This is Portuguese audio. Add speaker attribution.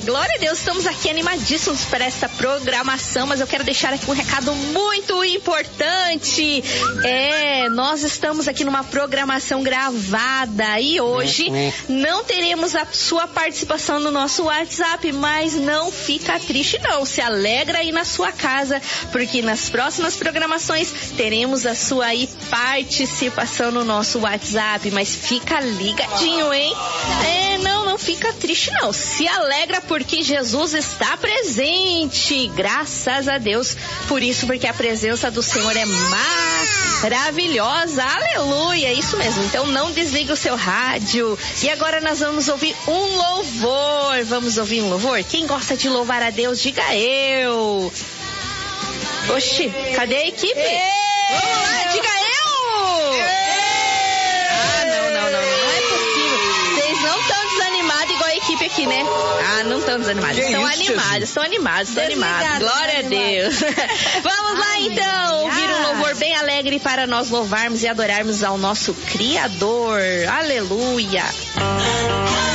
Speaker 1: Glória a Deus, estamos aqui animadíssimos para esta programação, mas eu quero deixar aqui um recado muito importante. Nós estamos aqui numa programação gravada e hoje não teremos a sua participação no nosso WhatsApp, mas não fica triste não, se alegra aí na sua casa, porque nas próximas programações teremos a sua aí participação no nosso WhatsApp, mas fica ligadinho, hein? Não fica triste não, se alegra porque Jesus está presente, graças a Deus por isso, porque a presença do Senhor é maravilhosa, aleluia, isso mesmo. Então não desliga o seu rádio e agora nós vamos ouvir um louvor. Vamos ouvir um louvor? Quem gosta de louvar a Deus, diga eu. Oxi, cadê a equipe? Vamos lá, diga eu. Aqui, né? Não estão desanimados. Estão animados. Glória a Deus. Vamos lá, então, ouvir um louvor bem alegre para nós louvarmos e adorarmos ao nosso Criador. Aleluia.